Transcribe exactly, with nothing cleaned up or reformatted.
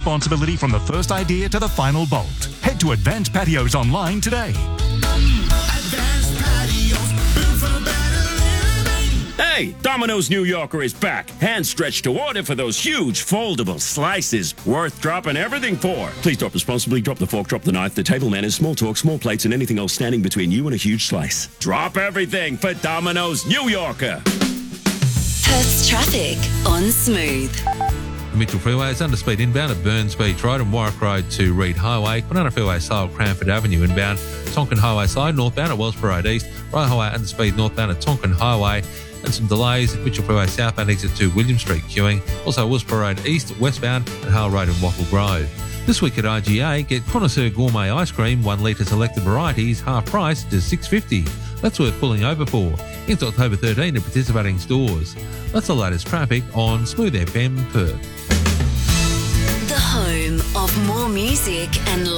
responsibility from the first idea to the final bolt. Head to Advanced Patios online today. Advanced Patios, built for better living. Hey, Domino's New Yorker is back. Hand stretched to order for those huge foldable slices. Worth dropping everything for. Please drop responsibly. Drop the fork, drop the knife. The table manners, small talk, small plates, and anything else standing between you and a huge slice. Drop everything for Domino's New Yorker. Perth's traffic on Smooth. The Mitchell Freeway is under speed inbound at Burns Beach Road and Warwick Road to Reed Highway. Banana Freeway Sale Cranford Avenue inbound. Tonkin Highway side northbound at Wellsborough Road East. Royal Highway under speed northbound at Tonkin Highway. And some delays at Mitchell Freeway southbound exit to William Street queuing. Also Wellsborough Road East, westbound at Hale Road and Wattle Grove. This week at I G A, get Connoisseur Gourmet Ice Cream, one litre selected varieties, half price to six dollars fifty. That's worth pulling over for. It's October thirteenth at participating stores. That's the latest traffic on Smooth F M Perth. The home of more music and